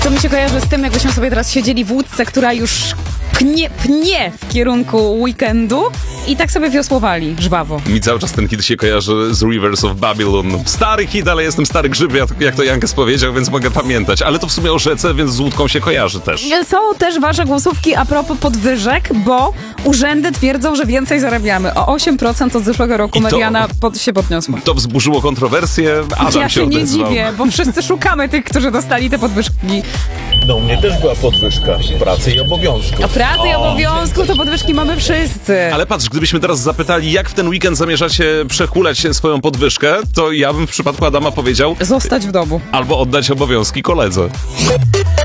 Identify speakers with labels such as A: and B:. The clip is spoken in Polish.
A: To mi się kojarzy z tym, jakbyśmy sobie teraz siedzieli w łódce, która już pnie w kierunku weekendu i tak sobie wiosłowali żwawo.
B: Mi cały czas ten hit się kojarzy z Rivers of Babylon. Stary hit, ale jestem stary grzyb, jak to Jankes powiedział, więc mogę pamiętać. Ale to w sumie o rzece, więc z łódką się kojarzy też.
A: Są też wasze głosówki a propos podwyżek, bo urzędy twierdzą, że więcej zarabiamy. O 8% od zeszłego roku mediana się podniosła.
B: To wzburzyło kontrowersje. Adam
A: Ja się nie
B: odezwał.
A: dziwię, bo wszyscy szukamy tych, którzy dostali te podwyżki.
C: No, u mnie też była podwyżka pracy i obowiązku.
A: A pracy i obowiązku to podwyżki mamy wszyscy.
B: Ale patrz, gdybyśmy teraz zapytali, jak w ten weekend zamierzacie przehulać swoją podwyżkę, to ja bym w przypadku Adama powiedział
A: Zostać w domu.
B: albo oddać obowiązki koledze.